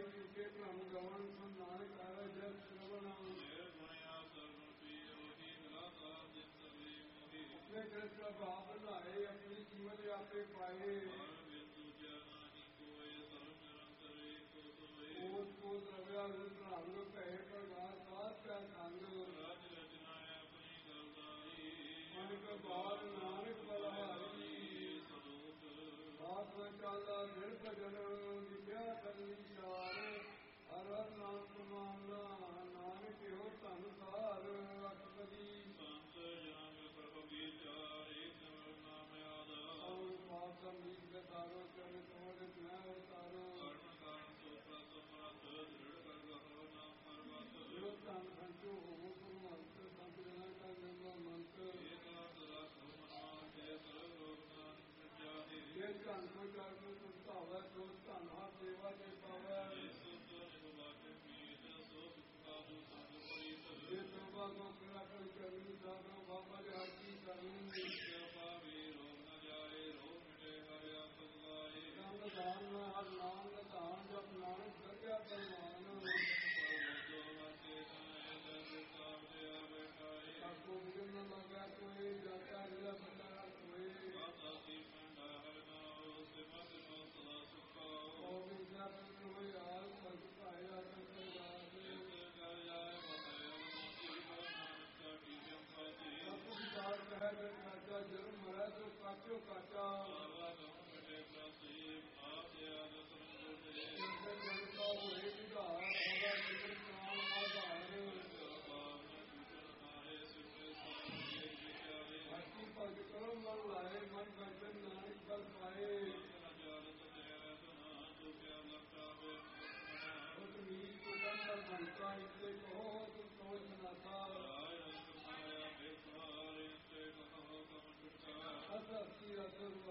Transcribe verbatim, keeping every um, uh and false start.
ਪਾਏ ਚੁਕੇ ਭ੍ਰਮ ਗਵਨ ਸੁਨ ਨਾਨਕ ਆਇਆ ਜਗ ਸ਼ਰਵਣ ਆਪਣੇ ਕ੍ਰਿਸ਼ਨ ਭਾਵ ਲਾਏ ਆਪਣੀ ਜੀਵਨ ਆਪੇ ਪਾਏ ਉਸ ਕੋ ਦਰਵਿਆ ਰੂਪ ਰੰਗ ਭੈ ਪ੍ਰਗਾਰ ਸਾਧ ਕਾ ਸੰਗ ਅਨਕ ਬਾਦ ਨਾਨਕ ਬਲਾਈ ਸਾਧ ਚਾਲਾ ਦਿਲ ਭਜਨ ਵਿਦਿਆ ਕਰਨੀ ਚਾਰ ਹਰ ਹਰ ਨਾਮ ਕਮਾਨਾ ਨਾਨਕ ਹੋ ਧਨ ਸਾਰ ਅਕਬਰੀ ਸੰਤ ਜਨ ਪ੍ਰਭ ਵਿਚਾਰ ਏਕ ਨਾਮ ਆਦ ਔਰ ਪਾਸਮ ਨੀਤ ਤਾਰੋ ਚਰਨ ਤੋੜ ਮੈਂ ਉਤਾਰੋ ਕਰਨ ਕਾਰਨ ਸੋਤਰਾ ਸਮਰਥ ਦ੍ਰਿੜ ਕਰ ਗਹੋ ਨਾਮ ਪਰਵਤ ਜੋ ਧਨ ਸੰਚੋ ਹੋ ਤੁਮ ਅੰਤ ਸੰਤ ਜਨਾਂ ਕਾ ਨਿਰਮਲ ਮੰਤ ਏਕਾਂਤ ਰਸ ਮਨ ਤੇ ਸਰਬ ਲੋਕ ਨਾਨਕ ਪ੍ਰਜਾਦੇ ਜੇ ਧਨ ਕੋ ਕਰ ਕੋ ਸੁਤਾਵੈ ਸੋ ਧਨ ਹਾ ਸੇਵਾ ਤੇ ਪਾਵੈ ਜੇ ਤੋਬਾ ਕੋ ਕਰਾ ਕਰ ਕਰਨੀ ਸਾਧੋ ਬਾਬਾ ਜੀ ਹੱਥੀ ਕਰਨੀ ਕਿਰਪਾ ਵੀ ਰੋਗ ਨ ਜਾਏ ਰੋਗ ਮਿਟੇ ਹਰਿ ਆਪਸ ਲਾਏ ਨਾਮ ਦਾਨ ਹਰ ਨਾਮ ਦਾ ਦਾਨ ਜਪ ਨਾਨਕ ਸਤਿਆ ਪਰਮਾਨ ਜੋ ਵਸੇ ਤਾਏ ਜਗ ਸਾਹਮਣੇ ਆ ਬੈਠਾਏ ਆਪੋ ਬਿਨ ਨ ਲਗਾ ਕੋਈ ਜਾਤਾ ਲਿਆ ਬੰਦਾ ਕੋਈ ਆਸਾ ਦੀ ਮੰਡਾ ਹਰ ਨਾਮ ਸਿਮਤ ਨੋ ਸਦਾ ਸੁਖਾਓ ਉਹ ਵਿਦਿਆ ਤਨ ਹੋਇ ਆਲ ਸਤ ਪਾਇਆ ਤਨ ਜਾਏ ਕਰ ਜਾਏ ਬਤਾਇਓ ਆਪੂ ਵਿਚਾਰ ਕਹਿ ਕਾਚਾ ਜਨਮ ਮਰੈ ਤੋ ਕਾਚੋ ਕਾਚਾ ਜਨਤਾ ਹੋਏ ਵਿਧਾਰ ਹੋਵੇ ਜੀਵਨ ਕਾਲ ਆਧਾਰ ਹੱਥੀ ਭਗਤ ਕਰੋ ਮਨ ਲਾਏ ਮਨ ਭਜਨ ਨਾਨਕ ਬਲ ਪਾਏ ਉਸ ਨੀਤ ਕੋ ਕੰਦਰ ਭੰਤਾ ਇਸੇ ਕਹੋ ਤੁਮ ਸੋਚ ਨਾਤਾ ਅਸ ਅਸੀ ਅਸੁਰ